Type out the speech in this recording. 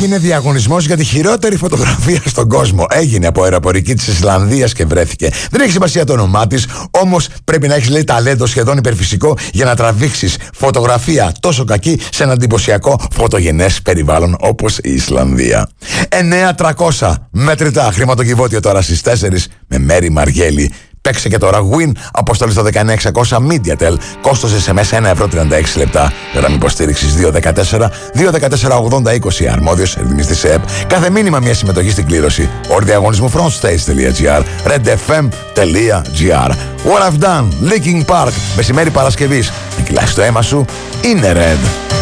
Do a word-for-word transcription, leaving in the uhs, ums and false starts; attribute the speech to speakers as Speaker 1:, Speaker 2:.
Speaker 1: Έγινε διαγωνισμός για τη χειρότερη φωτογραφία στον κόσμο. Έγινε από αεροπορική της Ισλανδίας και βρέθηκε. Δεν έχει σημασία το όνομά της, όμως πρέπει να έχεις, λέει, ταλέντο σχεδόν υπερφυσικό για να τραβήξεις φωτογραφία τόσο κακή σε ένα εντυπωσιακό φωτογενές περιβάλλον όπως η Ισλανδία. εννέα τριακόσια μέτρητα χρηματοκιβώτιο τώρα στις τέσσερις με Μέρη Μαργέλη. Παίξε και τώρα Win, αποστολή στο δεκαεννέα εξακόσια MediaTel, κόστος ες εμ ες ένα ευρώ τριάντα έξι λεπτά. Γραμμή υποστήριξης δύο ένα τέσσερα δύο ένα τέσσερα ογδόντα είκοσι, αρμόδιος ρυθμιστής ΕΕΠ. Κάθε μήνυμα μια συμμετοχή στην κλήρωση. Όροι διαγωνισμού frontstage.gr, redfm.gr. What I've done, Linkin Park, μεσημέρι Παρασκευής. Να κυλάς το αίμα σου, είναι Red.